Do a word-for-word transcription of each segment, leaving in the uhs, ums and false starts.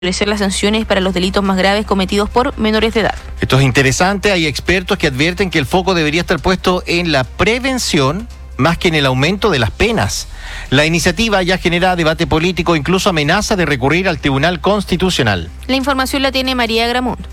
endurecer las sanciones para los delitos más graves cometidos por menores de edad. Esto es interesante. Hay expertos que advierten que el foco debería estar puesto en la prevención más que en el aumento de las penas. La iniciativa ya genera debate político, incluso amenaza de recurrir al Tribunal Constitucional. La información la tiene María Gramundo.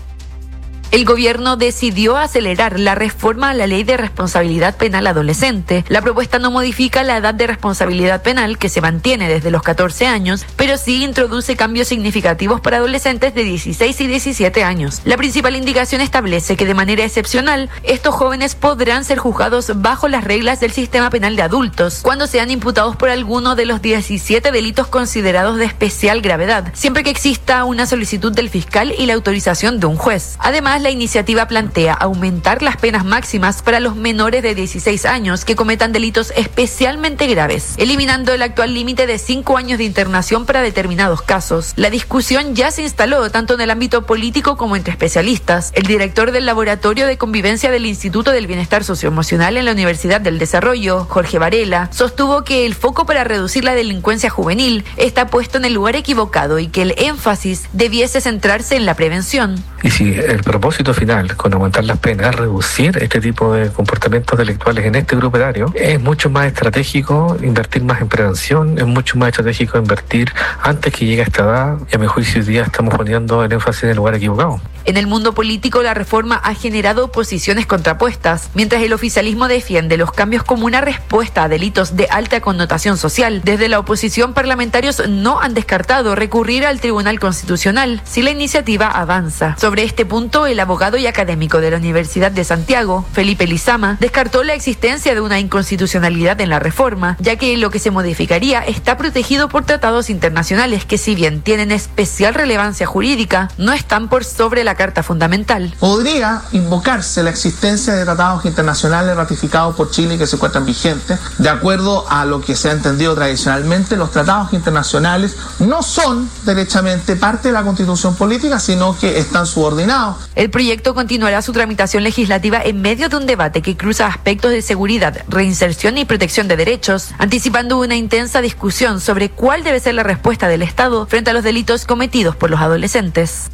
El gobierno decidió acelerar la reforma a la ley de responsabilidad penal adolescente. La propuesta no modifica la edad de responsabilidad penal, que se mantiene desde los catorce años, pero sí introduce cambios significativos para adolescentes de dieciséis y diecisiete años. La principal indicación establece que de manera excepcional, estos jóvenes podrán ser juzgados bajo las reglas del sistema penal de adultos, cuando sean imputados por alguno de los diecisiete delitos considerados de especial gravedad, siempre que exista una solicitud del fiscal y la autorización de un juez. Además, la iniciativa plantea aumentar las penas máximas para los menores de dieciséis años que cometan delitos especialmente graves, eliminando el actual límite de cinco años de internación para determinados casos. La discusión ya se instaló tanto en el ámbito político como entre especialistas. El director del Laboratorio de Convivencia del Instituto del Bienestar Socioemocional en la Universidad del Desarrollo, Jorge Varela, sostuvo que el foco para reducir la delincuencia juvenil está puesto en el lugar equivocado y que el énfasis debiese centrarse en la prevención. Y si el propósito final con aumentar las penas es reducir este tipo de comportamientos delictuales en este grupo etario, es mucho más estratégico invertir más en prevención, es mucho más estratégico invertir antes que llegue a esta edad, y a mi juicio hoy día estamos poniendo el énfasis en el lugar equivocado. En el mundo político, la reforma ha generado posiciones contrapuestas. Mientras el oficialismo defiende los cambios como una respuesta a delitos de alta connotación social, desde la oposición parlamentarios no han descartado recurrir al Tribunal Constitucional si la iniciativa avanza. Sobre este punto, el abogado y académico de la Universidad de Santiago, Felipe Lizama, descartó la existencia de una inconstitucionalidad en la reforma, ya que lo que se modificaría está protegido por tratados internacionales que, si bien tienen especial relevancia jurídica, no están por sobre la Carta Fundamental. Podría invocarse la existencia de tratados internacionales ratificados por Chile que se encuentran vigentes. De acuerdo a lo que se ha entendido tradicionalmente, los tratados internacionales no son derechamente parte de la Constitución política, sino que están subordinados. El proyecto continuará su tramitación legislativa en medio de un debate que cruza aspectos de seguridad, reinserción y protección de derechos, anticipando una intensa discusión sobre cuál debe ser la respuesta del Estado frente a los delitos cometidos por los adolescentes.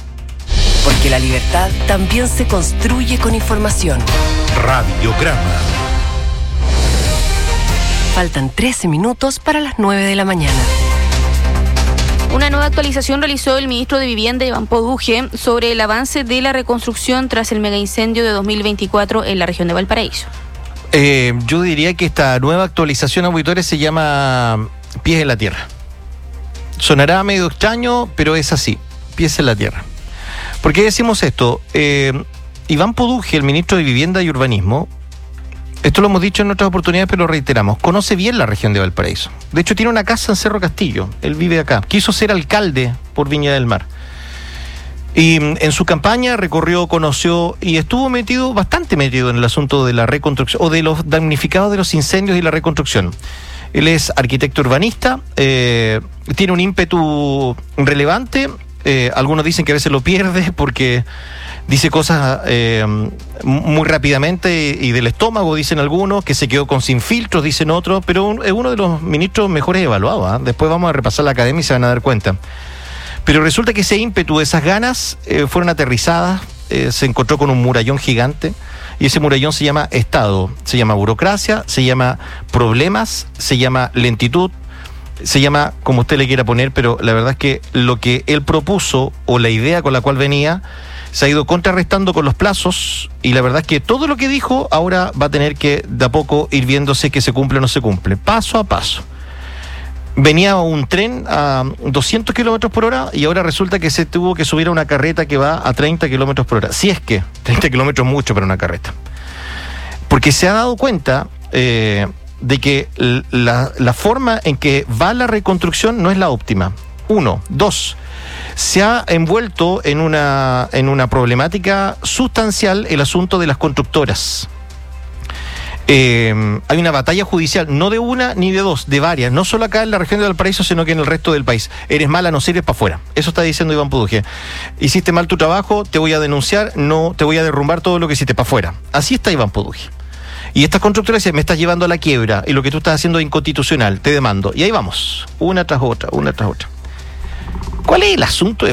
Porque la libertad también se construye con información. Radiograma. Faltan trece minutos para las nueve de la mañana. Una nueva actualización realizó el ministro de Vivienda, Iván Poduje, sobre el avance de la reconstrucción tras el megaincendio de dos mil veinticuatro en la región de Valparaíso. Eh, yo diría que esta nueva actualización, auditores, se llama Pies en la Tierra. Sonará medio extraño, pero es así, Pies en la Tierra. ¿Por qué decimos esto? Eh, Iván Poduje, el ministro de Vivienda y Urbanismo, esto lo hemos dicho en otras oportunidades, pero lo reiteramos, conoce bien la región de Valparaíso. De hecho, tiene una casa en Cerro Castillo, él vive acá. Quiso ser alcalde por Viña del Mar. Y en su campaña recorrió, conoció y estuvo metido, bastante metido en el asunto de la reconstrucción, o de los damnificados de los incendios y la reconstrucción. Él es arquitecto urbanista, eh, tiene un ímpetu relevante. Eh, algunos dicen que a veces lo pierde porque dice cosas eh, muy rápidamente y del estómago, dicen algunos, que se quedó con sin filtros, dicen otros, pero es uno de los ministros mejores evaluados, ¿eh? Después vamos a repasar la academia y se van a dar cuenta. Pero resulta que ese ímpetu, esas ganas, eh, fueron aterrizadas, eh, se encontró con un murallón gigante, y ese murallón se llama Estado, se llama burocracia, se llama problemas, se llama lentitud, se llama como usted le quiera poner, pero la verdad es que lo que él propuso o la idea con la cual venía se ha ido contrarrestando con los plazos, y la verdad es que todo lo que dijo ahora va a tener que de a poco ir viéndose que se cumple o no se cumple, paso a paso. Venía un tren a doscientos kilómetros por hora y ahora resulta que se tuvo que subir a una carreta que va a treinta kilómetros por hora. Si es que treinta kilómetros es mucho para una carreta. Porque se ha dado cuenta eh, de que la, la forma en que va la reconstrucción no es la óptima. Uno. Dos. Se ha envuelto en una, en una problemática sustancial el asunto de las constructoras. Eh, hay una batalla judicial, no de una ni de dos, de varias, no solo acá en la región de Valparaíso, sino que en el resto del país. Eres mala, no sirves para afuera. Eso está diciendo Iván Poduje. Hiciste mal tu trabajo, te voy a denunciar, no te voy a derrumbar todo lo que hiciste para afuera. Así está Iván Poduje. Y estas constructoras dicen, me estás llevando a la quiebra y lo que tú estás haciendo es inconstitucional, te demando. Y ahí vamos, una tras otra, una tras otra. ¿Cuál es el asunto